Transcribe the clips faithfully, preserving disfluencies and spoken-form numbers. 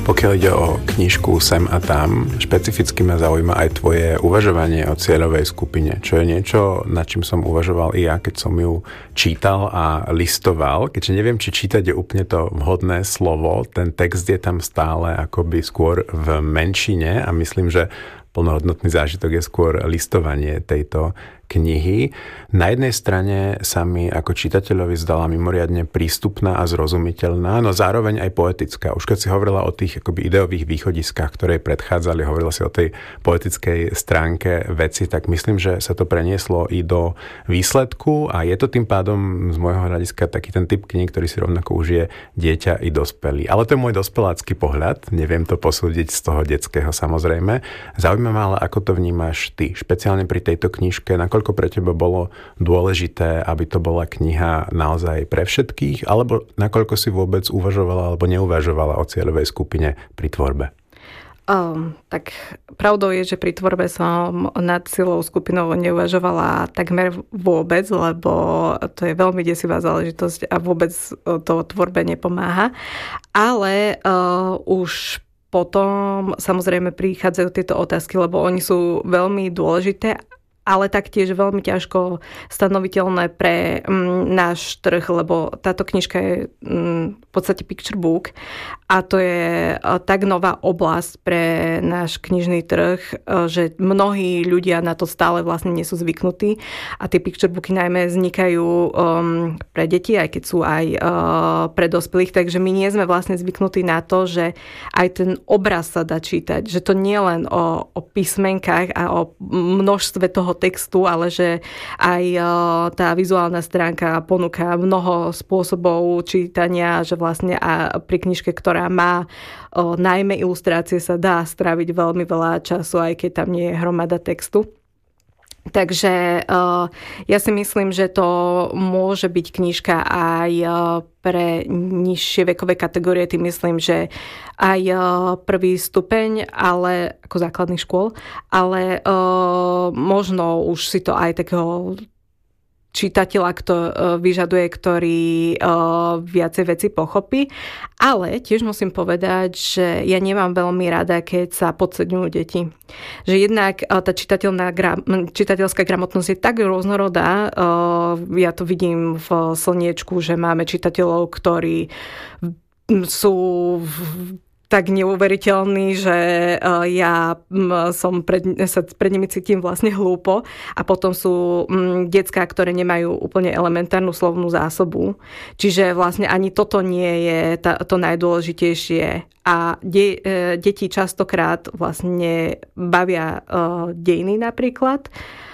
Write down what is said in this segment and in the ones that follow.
Pokiaľ ide o knižku Sem a tam, špecificky ma zaujíma aj tvoje uvažovanie o cieľovej skupine, čo je niečo, nad čím som uvažoval i ja, keď som ju čítal a listoval, keďže neviem, či čítať je úplne to vhodné slovo, ten text je tam stále akoby skôr v menšine a myslím, že plnohodnotný zážitok je skôr listovanie tejto knihy. Na jednej strane sa mi ako čitateľovi zdala mimoriadne prístupná a zrozumiteľná, no zároveň aj poetická. Už keď si hovorila o tých akoby ideových východiskách, ktoré predchádzali, hovorila si o tej poetickej stránke veci, tak myslím, že sa to prenieslo i do výsledku a je to tým pádom z môjho hľadiska taký ten typ kníh, ktorý si rovnako užije dieťa i dospelý. Ale to je môj dospelácky pohľad, neviem to posúdiť z toho detského samozrejme. Zaujíma ma ale, ako to vnímaš ty, špeciálne pri tejto knižke, nakoľko pre teba bolo dôležité, aby to bola kniha naozaj pre všetkých, alebo nakoľko si vôbec uvažovala alebo neuvažovala o cieľovej skupine pri tvorbe? Um, tak pravdou je, že pri tvorbe som nad cieľovou skupinou neuvažovala takmer vôbec, lebo to je veľmi desivá záležitosť a vôbec to tvorbe nepomáha. Ale uh, už potom samozrejme prichádzajú tieto otázky, lebo oni sú veľmi dôležité, ale taktiež veľmi ťažko stanoviteľné pre m, náš trh, lebo táto knižka je m, v podstate picture book a to je a, tak nová oblasť pre náš knižný trh, a, že mnohí ľudia na to stále vlastne nie sú zvyknutí a tie picture booky najmä vznikajú um, pre deti, aj keď sú aj uh, pre dospelých, takže my nie sme vlastne zvyknutí na to, že aj ten obraz sa dá čítať, že to nie len o, o písmenkách a o množstve toho textu, ale že aj tá vizuálna stránka ponúka mnoho spôsobov čítania, že vlastne a pri knižke, ktorá má o, najmä ilustrácie, sa dá stráviť veľmi veľa času, aj keď tam nie je hromada textu. Takže uh, ja si myslím, že to môže byť knižka aj uh, pre nižšie vekové kategórie. Tým myslím, že aj uh, prvý stupeň, ale ako základných škôl, ale uh, možno už si to aj takého čitateľa, kto vyžaduje, ktorý uh, viacej veci pochopí. Ale tiež musím povedať, že ja nemám veľmi rada, keď sa podceňujú deti. Že jednak uh, tá čitateľná gra- čitateľská gramotnosť je tak rôznorodá. Uh, ja to vidím v Slniečku, že máme čitateľov, ktorí sú v tak neuveriteľný, že ja som pred, sa pred nimi cítim vlastne hlúpo a potom sú decká, ktoré nemajú úplne elementárnu slovnú zásobu. Čiže vlastne ani toto nie je tá, to najdôležitejšie. A de, deti častokrát vlastne bavia dejiny napríklad.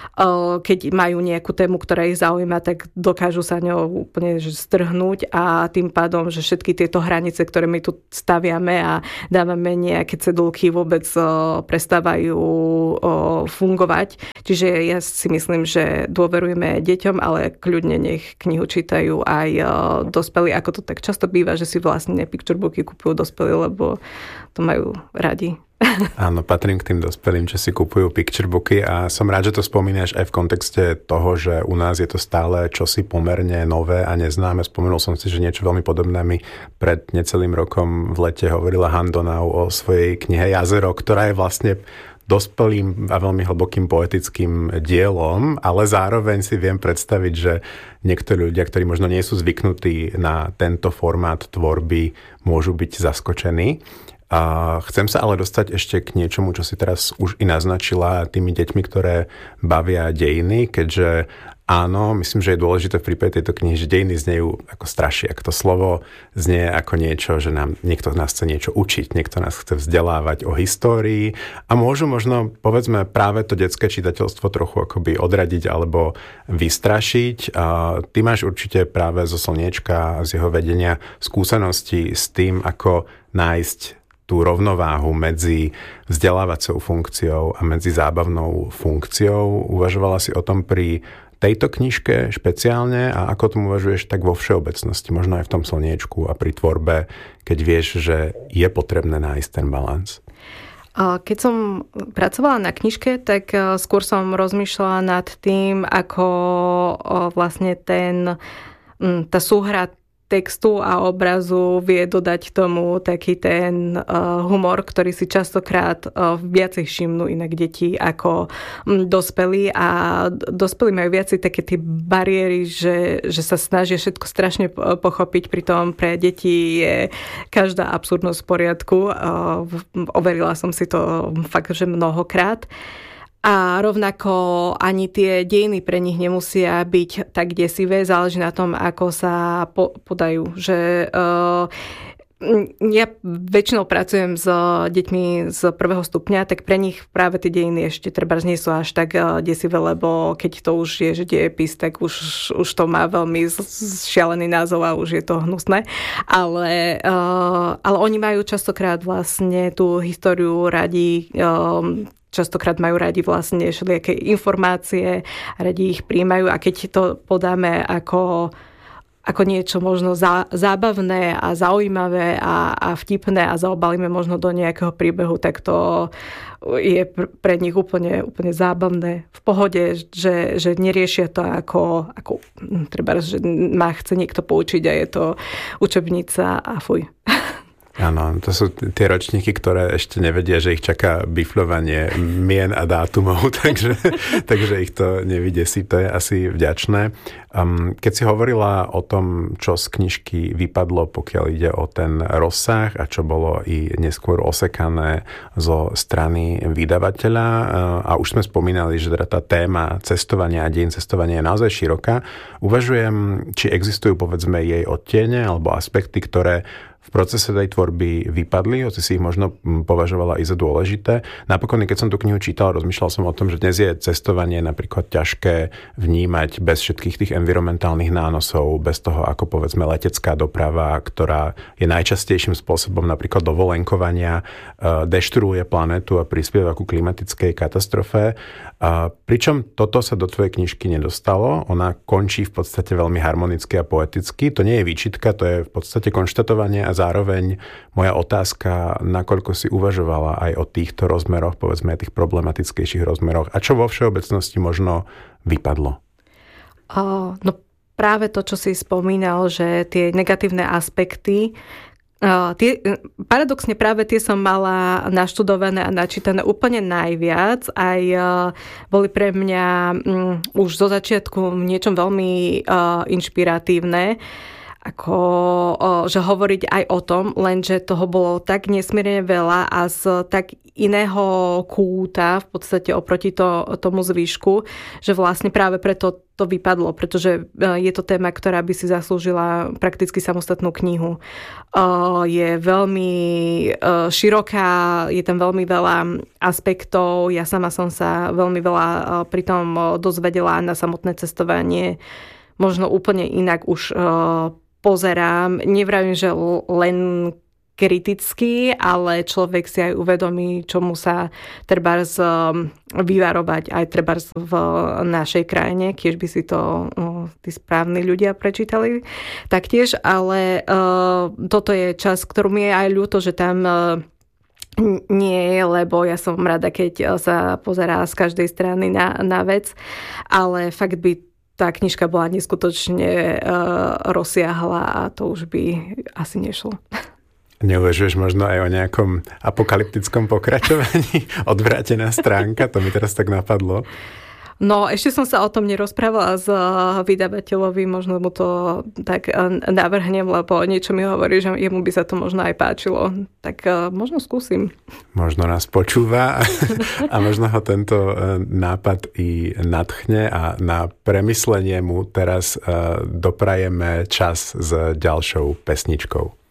Keď majú nejakú tému, ktorá ich zaujíma, tak dokážu sa ňou úplne strhnúť a tým pádom, že všetky tieto hranice, ktoré my tu staviame a dávame nejaké cedulky, vôbec prestávajú fungovať. Čiže ja si myslím, že dôverujeme deťom, ale kľudne nech knihu čítajú aj dospelí, ako to tak často býva, že si vlastne picture booky kupujú dospelí, lebo to majú radi. Áno, patrím k tým dospelým, čo si kupujú picture booky a som rád, že to spomínaš aj v kontexte toho, že u nás je to stále čosi pomerne nové a neznáme. Spomenul som si, že niečo veľmi podobné mi pred necelým rokom v lete hovorila Han Donau o svojej knihe Jazero, ktorá je vlastne dospelým a veľmi hlbokým poetickým dielom, ale zároveň si viem predstaviť, že niektorí ľudia, ktorí možno nie sú zvyknutí na tento formát tvorby, môžu byť zaskočení. A chcem sa ale dostať ešte k niečomu, čo si teraz už i naznačila tými deťmi, ktoré bavia dejiny, keďže áno, myslím, že je dôležité v prípade tejto knihy, že dejiny znejú ako strašiak. To slovo znie ako niečo, že nám niekto nás chce niečo učiť, niekto nás chce vzdelávať o histórii a môžu možno, povedzme, práve to detské čitateľstvo trochu akoby odradiť alebo vystrašiť. A ty máš určite práve zo Slniečka, z jeho vedenia skúsenosti s tým, ako nájsť tú rovnováhu medzi vzdelávacou funkciou a medzi zábavnou funkciou. Uvažovala si o tom pri tejto knižke špeciálne a ako tomu uvažuješ tak vo všeobecnosti, možno aj v tom Slniečku a pri tvorbe, keď vieš, že je potrebné nájsť ten balans? Keď som pracovala na knižke, tak skôr som rozmýšľala nad tým, ako vlastne ten, tá súhra textu a obrazu vie dodať tomu taký ten uh, humor, ktorý si častokrát uh, viacej všimnú inak deti ako um, dospelí a dospelí majú viacej také tie bariéry, že, že sa snažia všetko strašne pochopiť, pritom pre deti je každá absurdnosť v poriadku. Uh, overila som si to fakt, že mnohokrát. A rovnako ani tie dejiny pre nich nemusia byť tak desivé, záleží na tom, ako sa po- podajú. Že, uh, ja väčšinou pracujem s deťmi z prvého stupňa, tak pre nich práve tie dejiny ešte trebárs nie sú až tak uh, desivé, lebo keď to už je, že dejepis, tak už, už to má veľmi šialený názov a už je to hnusné. Ale, uh, ale oni majú častokrát vlastne tú históriu radi, um, častokrát majú radi vlastne všelijaké informácie, radi ich príjmajú a keď to podáme ako, ako niečo možno zá, zábavné a zaujímavé a, a vtipné a zaobalíme možno do nejakého príbehu, tak to je pre nich úplne, úplne zábavné. V pohode, že, že neriešia to ako, ako treba, že ma chce niekto poučiť a je to učebnica a fuj. Áno, to sú tie ročníky, ktoré ešte nevedia, že ich čaká bifľovanie mien a dátumov, takže, takže ich to nevydesí, to je asi vďačné. Um, keď si hovorila o tom, čo z knižky vypadlo, pokiaľ ide o ten rozsah a čo bolo i neskôr osekané zo strany vydavateľa, uh, a už sme spomínali, že teda tá téma cestovania a dejín cestovania je naozaj široká, uvažujem, či existujú povedzme jej odtiene alebo aspekty, ktoré v procese tej tvorby vypadli, hoci si ich možno považovala i za dôležité. Napokon, keď som tú knihu čítal, rozmýšľal som o tom, že dnes je cestovanie napríklad ťažké vnímať bez všetkých tých environmentálnych nánosov, bez toho, ako povedzme letecká doprava, ktorá je najčastejším spôsobom napríklad dovolenkovania, deštruuje planetu a prispieva ku klimatickej katastrofe. Pričom toto sa do tvojej knižky nedostalo. Ona končí v podstate veľmi harmonicky a poeticky. To nie je výčitka, to je v podstate konštatovanie a zároveň moja otázka, nakoľko si uvažovala aj o týchto rozmeroch, povedzme tých problematickejších rozmeroch a čo vo všeobecnosti možno vypadlo? Uh, no práve to, čo si spomínal, že tie negatívne aspekty, Uh, tie, paradoxne práve tie som mala naštudované a načítané úplne najviac. Aj uh, boli pre mňa um, už zo začiatku v niečom veľmi uh, inšpiratívne. Ako, uh, že hovoriť aj o tom, lenže toho bolo tak nesmierne veľa a z tak iného kúta v podstate oproti to, tomu zvyšku, že vlastne práve preto to vypadlo, pretože je to téma, ktorá by si zaslúžila prakticky samostatnú knihu. Je veľmi široká, je tam veľmi veľa aspektov. Ja sama som sa veľmi veľa pri tom dozvedela na samotné cestovanie. Možno úplne inak už pozerám. Nevravím, že len kriticky, ale človek si aj uvedomí, čomu sa trebárs vyvarovať aj trebárs v našej krajine, keď by si to no, tí správni ľudia prečítali taktiež, ale uh, toto je čas, ktorú mi je aj ľúto, že tam uh, nie je, lebo ja som rada, keď sa pozerá z každej strany na, na vec, ale fakt by tá knižka bola neskutočne uh, rozsiahla a to už by asi nešlo. Neuvažuješ možno aj o nejakom apokalyptickom pokračovaní? Odvrátená stránka, to mi teraz tak napadlo. No, ešte som sa o tom nerozprávala s vydavateľovi, možno mu to tak navrhnem, lebo niečo mi hovorí, že jemu by sa to možno aj páčilo. Tak možno skúsim. Možno nás počúva a možno ho tento nápad i nadchne a na premyslenie mu teraz doprajeme čas s ďalšou pesničkou.